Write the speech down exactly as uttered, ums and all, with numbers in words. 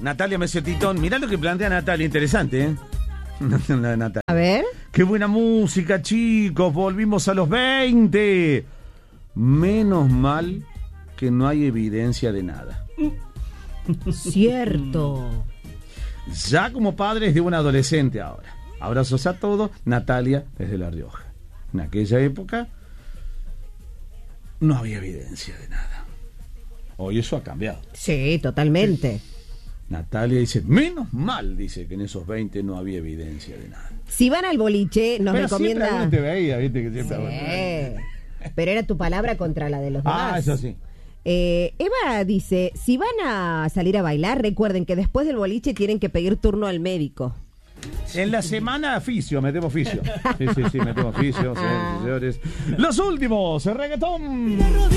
Natalia Mesetitón. Mirá lo que plantea Natalia, interesante, ¿eh? Natalia. A ver. Qué buena música, chicos. Volvimos a los veinte. Menos mal que no hay evidencia de nada. Cierto. Ya como padres de un adolescente ahora. Abrazos a todos. Natalia desde La Rioja. En aquella época no había evidencia de nada. Hoy eso ha cambiado. Sí, totalmente. Natalia dice, menos mal, dice que en esos veinte no había evidencia de nada. Si van al boliche, nos Pero recomienda... siempre alguien te veía, viste que siempre... Sí. Pero era tu palabra contra la de los demás. Ah, eso sí. Eh, Eva dice, si van a salir a bailar, recuerden que después del boliche tienen que pedir turno al médico. En la semana fisio, metemos fisio. Sí, sí, sí, metemos fisio, señores y señores. Los últimos, el reggaetón.